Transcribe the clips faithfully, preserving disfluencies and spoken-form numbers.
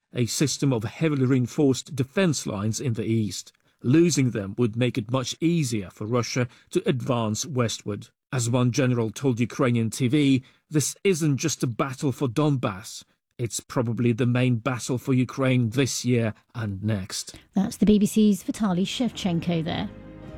a system of heavily reinforced defense lines in the east. Losing them would make it much easier for Russia to advance westward. As one general told Ukrainian T V, this isn't just a battle for Donbass. It's probably the main battle for Ukraine this year and next. That's the B B C's Vitaly Shevchenko there.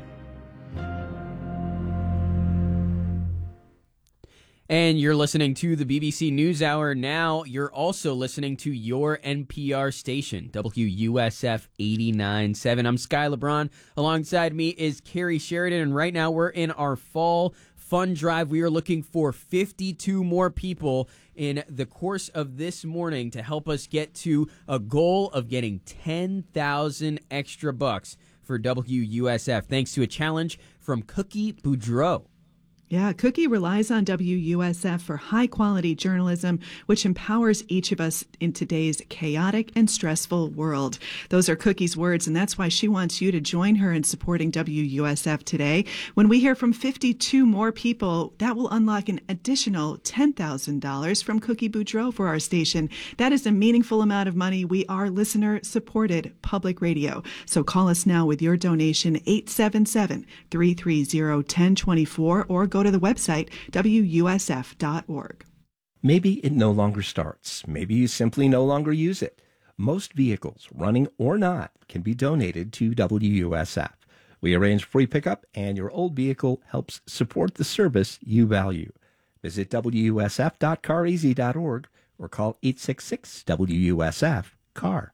And you're listening to the B B C NewsHour. Now you're also listening to your N P R station, W U S F eighty-nine point seven. I'm Sky LeBron. Alongside me is Carrie Sheridan. And right now we're in our fall fund drive. We are looking for fifty-two more people in the course of this morning to help us get to a goal of getting ten thousand extra bucks for W U S F, thanks to a challenge from Cookie Boudreau. Yeah, Cookie relies on W U S F for high-quality journalism, which empowers each of us in today's chaotic and stressful world. Those are Cookie's words, and that's why she wants you to join her in supporting W U S F today. When we hear from fifty-two more people, that will unlock an additional ten thousand dollars from Cookie Boudreau for our station. That is a meaningful amount of money. We are listener-supported public radio. So call us now with your donation, eight seven seven, three three zero, one zero two four, or go to the website, W U S F dot org. Maybe it no longer starts. Maybe you simply no longer use it. Most vehicles, running or not, can be donated to W U S F. We arrange free pickup, and your old vehicle helps support the service you value. Visit W U S F dot car easy dot org or call eight six six W U S F C A R.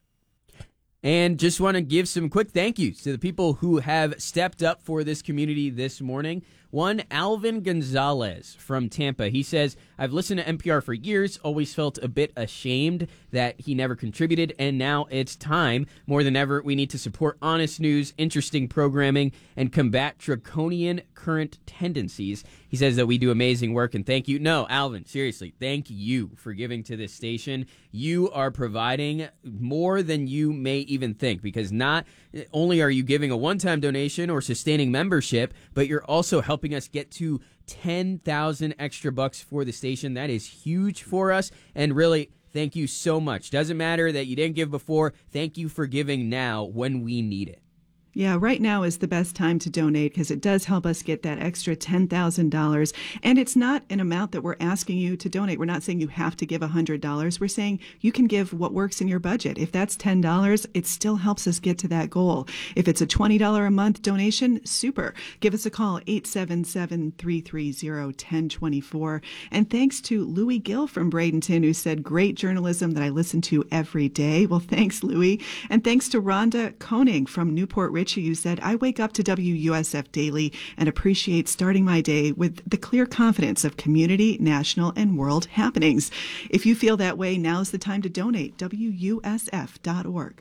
And just want to give some quick thank yous to the people who have stepped up for this community this morning. One, Alvin Gonzalez from Tampa. He says, I've listened to N P R for years, always felt a bit ashamed that he never contributed, and now it's time. More than ever, we need to support honest news, interesting programming, and combat draconian current tendencies. He says that we do amazing work, and thank you. No, Alvin, seriously, thank you for giving to this station. You are providing more than you may even think, because not only are you giving a one-time donation or sustaining membership, but you're also helping us get to ten thousand extra bucks for the station. That is huge for us, and really, thank you so much. Doesn't matter that you didn't give before. Thank you for giving now when we need it. Yeah, right now is the best time to donate because it does help us get that extra ten thousand dollars. And it's not an amount that we're asking you to donate. We're not saying you have to give one hundred dollars. We're saying you can give what works in your budget. If that's ten dollars, it still helps us get to that goal. If it's a twenty dollars a month donation, super. Give us a call, eight seven seven, three three zero, one zero two four. And thanks to Louis Gill from Bradenton, who said, great journalism that I listen to every day. Well, thanks, Louis. And thanks to Rhonda Koenig from Newport Richie, who said, I wake up to W U S F daily and appreciate starting my day with the clear confidence of community, national, and world happenings. If you feel that way, now's the time to donate. W U S F dot org.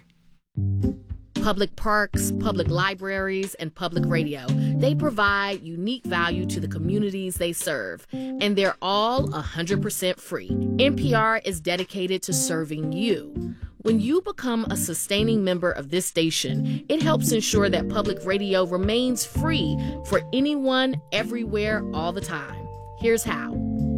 Public parks, public libraries, and public radio. They provide unique value to the communities they serve, and they're all one hundred percent free. N P R is dedicated to serving you. When you become a sustaining member of this station, it helps ensure that public radio remains free for anyone, everywhere, all the time. Here's how.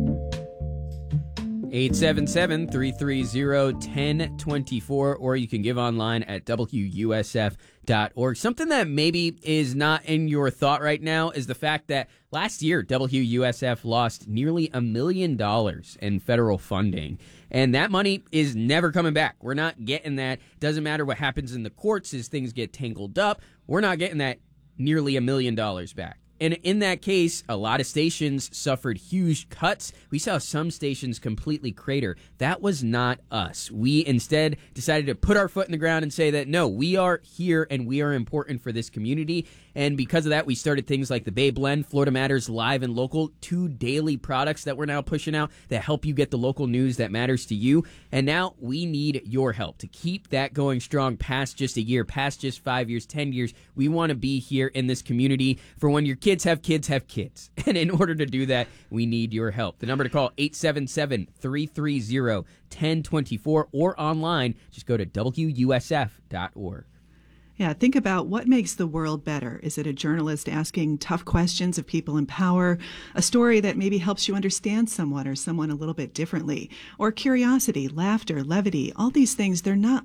eight seven seven, three three zero, one zero two four, or you can give online at W U S F dot org. Something that maybe is not in your thought right now is the fact that last year, W U S F lost nearly a million dollars in federal funding. And that money is never coming back. We're not getting that. Doesn't matter what happens in the courts as things get tangled up. We're not getting that nearly a million dollars back. And in that case, a lot of stations suffered huge cuts. We saw some stations completely crater. That was not us. We instead decided to put our foot in the ground and say that, no, we are here and we are important for this community. And because of that, we started things like the Bay Blend, Florida Matters Live and Local, two daily products that we're now pushing out that help you get the local news that matters to you. And now we need your help to keep that going strong past just a year, past just five years, ten years. We want to be here in this community for when your kids have kids have kids. And in order to do that, we need your help. The number to call, eight seven seven, three three zero, one zero two four, or online, just go to W U S F dot org. Yeah, think about what makes the world better. Is it a journalist asking tough questions of people in power? A story that maybe helps you understand someone or someone a little bit differently? Or curiosity, laughter, levity, all these things, they're not